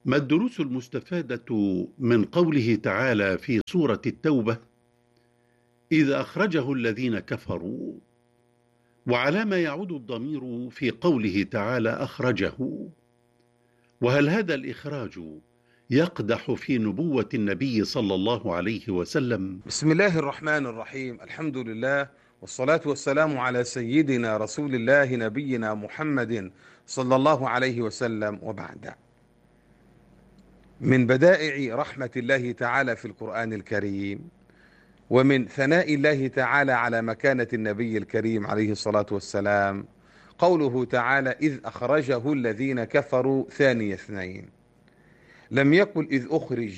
ما الدروس المستفادة من قوله تعالى في سورة التوبة: إذ أخرجه الذين كفروا؟ وعلى ما يعود الضمير في قوله تعالى أخرجه؟ وهل هذا الإخراج يقدح في نبوة النبي صلى الله عليه وسلم؟ بسم الله الرحمن الرحيم. الحمد لله والصلاة والسلام على سيدنا رسول الله نبينا محمد صلى الله عليه وسلم، وبعد. من بدائع رحمة الله تعالى في القرآن الكريم ومن ثناء الله تعالى على مكانة النبي الكريم عليه الصلاة والسلام قوله تعالى: إذ أخرجه الذين كفروا ثاني اثنين. لم يقل إذ أخرج،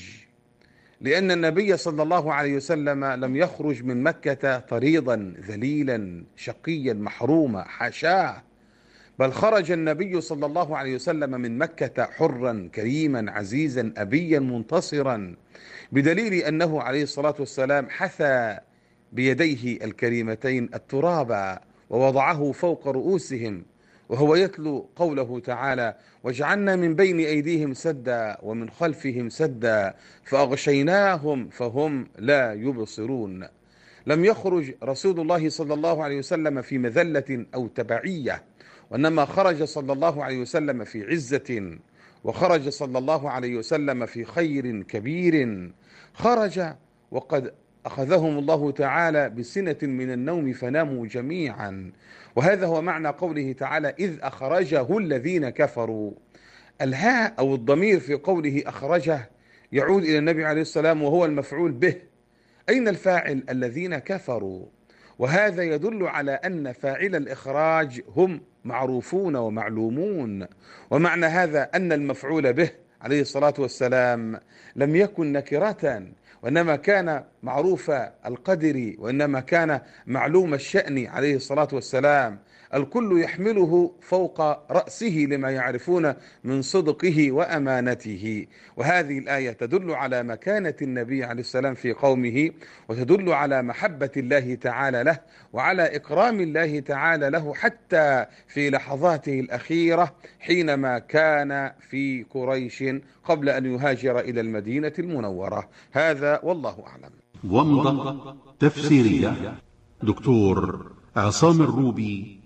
لأن النبي صلى الله عليه وسلم لم يخرج من مكة طريضا ذليلا شقيا محروما، حاشاه، بل خرج النبي صلى الله عليه وسلم من مكة حرا كريما عزيزا أبيا منتصرا، بدليل أنه عليه الصلاة والسلام حثى بيديه الكريمتين التراب ووضعه فوق رؤوسهم وهو يتلو قوله تعالى: وجعلنا من بين أيديهم سدا ومن خلفهم سدا فأغشيناهم فهم لا يبصرون. لم يخرج رسول الله صلى الله عليه وسلم في مذلة أو تبعية، وإنما خرج صلى الله عليه وسلم في عزة، وخرج صلى الله عليه وسلم في خير كبير. خرج وقد أخذهم الله تعالى بسنة من النوم فناموا جميعا، وهذا هو معنى قوله تعالى: إذ أخرجه الذين كفروا. الهاء أو الضمير في قوله أخرجه يعود إلى النبي عليه السلام وهو المفعول به. أين الفاعل؟ الذين كفروا. وهذا يدل على أن فاعل الإخراج هم معروفون ومعلومون، ومعنى هذا أن المفعول به عليه الصلاة والسلام لم يكن نكرة، وإنما كان معروف القدر، وإنما كان معلوم الشأن عليه الصلاة والسلام. الكل يحمله فوق رأسه لما يعرفون من صدقه وأمانته. وهذه الآية تدل على مكانة النبي عليه السلام في قومه، وتدل على محبة الله تعالى له، وعلى إكرام الله تعالى له حتى في لحظاته الأخيرة حينما كان في قريش قبل أن يهاجر إلى المدينة المنورة. هذا والله أعلم. ومضة تفسيرية: دكتور عصام الروبي،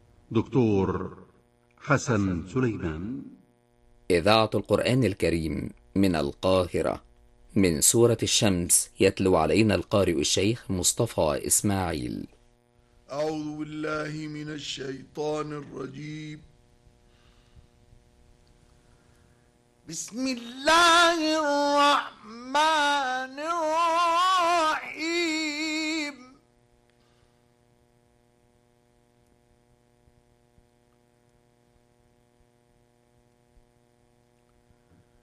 دكتور حسن سليمان. إذاعة القرآن الكريم من القاهرة، من سورة الشمس، يتلو علينا القارئ الشيخ مصطفى إسماعيل. أعوذ بالله من الشيطان الرجيم. بسم الله الرحمن